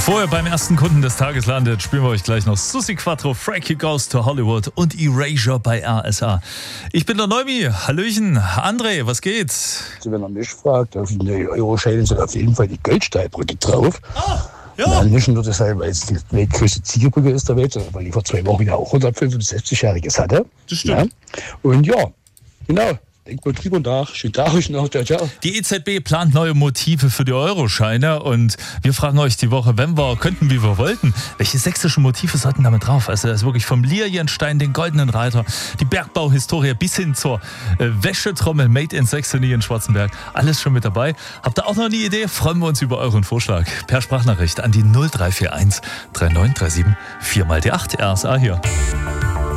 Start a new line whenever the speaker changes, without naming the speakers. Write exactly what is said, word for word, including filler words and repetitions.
Bevor ihr beim ersten Kunden des Tages landet, spielen wir euch gleich noch Susi Quattro, Frankie Goes to Hollywood und Erasure bei R S A. Ich bin der Neumi. Hallöchen. André, was geht?
Also wenn er mich fragt, auf den Euroscheine sind auf jeden Fall die Goldstahlbrücke drauf.
Ah, ja.
Nein, nicht nur deshalb, weil es die weltgrößte Ziegelbrücke ist der Welt, sondern weil die vor zwei Wochen ja auch hundertfünfundsiebzigjähriges hatte.
Das stimmt.
Ja. Und ja, genau. Denkt mal drüber nach. Schönen Tag euch noch. Ciao, ciao.
Die E Z B plant neue Motive für die Euroscheine und wir fragen euch die Woche, wenn wir könnten, wie wir wollten, welche sächsischen Motive sollten damit drauf? Also das ist wirklich vom Lilienstein, den Goldenen Reiter, die Bergbauhistorie bis hin zur äh, Wäschetrommel Made in Saxony in Schwarzenberg. Alles schon mit dabei. Habt ihr auch noch eine Idee? Freuen wir uns über euren Vorschlag. Per Sprachnachricht an die null drei vier eins drei neun drei sieben vier mal die acht. R S A hier.